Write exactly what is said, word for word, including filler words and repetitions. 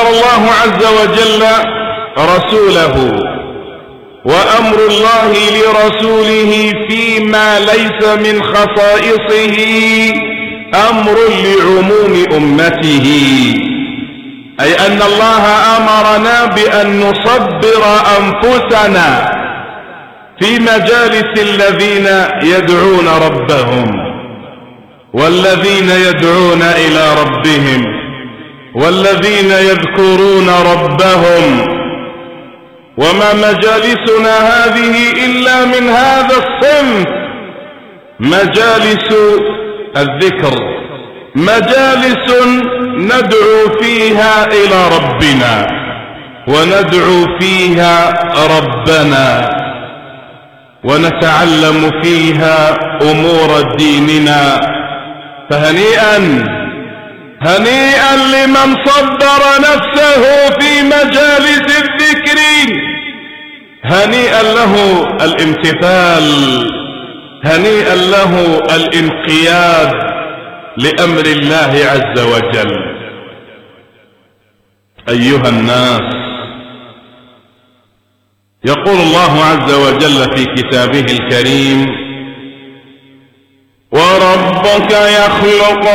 أمر الله عز وجل رسوله، وأمر الله لرسوله فيما ليس من خصائصه أمر لعموم أمته، أي أن الله أمرنا بأن نصبر أنفسنا في مجالس الذين يدعون ربهم والذين يدعون إلى ربهم والذين يذكرون ربهم. وما مجالسنا هذه إلا من هذا الصنف، مجالس الذكر، مجالس ندعو فيها إلى ربنا وندعو فيها ربنا ونتعلم فيها أمور ديننا. فهنيئا هنيئا لمن صبر نفسه في مجالس الذكر، هنيئا له الامتثال، هنيئا له الانقياد لأمر الله عز وجل. أيها الناس، يقول الله عز وجل في كتابه الكريم: وربك يخلق